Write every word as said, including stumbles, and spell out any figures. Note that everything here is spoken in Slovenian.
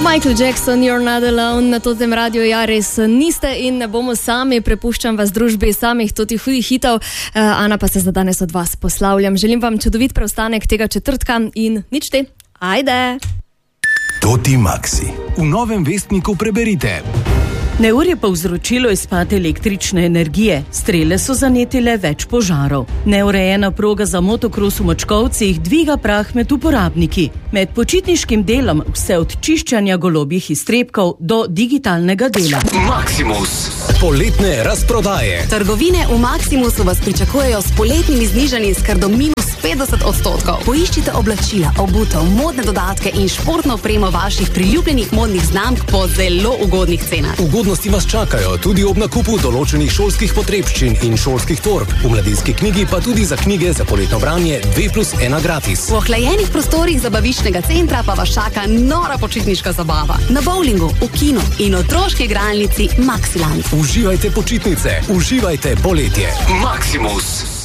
Michael Jackson, You're Not Alone, na totem radiju ja res niste in ne bomo sami, prepuščam vas družbi samih totih hudih hitov. Uh, Ana pa se za danes od vas poslavljam. Želim vam čudovit preostanek tega četrtka in nič te, ajde! Toti Maxi. V novem vestniku preberite. Neurje je povzročilo izpad električne energije, strele so zanetile več požarov. Neurejena proga za motokros v Močkovcih dviga prah med uporabniki. Med počitniškim delom vse od čiščanja golobjih iztrebkov do digitalnega dela. Maximus. Poletne razprodaje. Trgovine v Maximusu vas pričakujejo s poletnimi znižanji skar do minus petdeset odstotkov. Poiščite oblačila, obutev, modne dodatke in športno opremo vaših priljubljenih modnih znamk po zelo ugodnih cenah. Ugodnosti vas čakajo tudi ob nakupu določenih šolskih potrebščin in šolskih torb. V mladinski knjigi pa tudi za knjige za poletno branje dve plus ena gratis. V ohlajenih prostorih zabaviščnega centra pa vas čaka nora počitniška zabava. Na bowlingu, v kinu in otroški igralnici Maxiland. Uživajte počitnice, uživajte poletje. Maximus.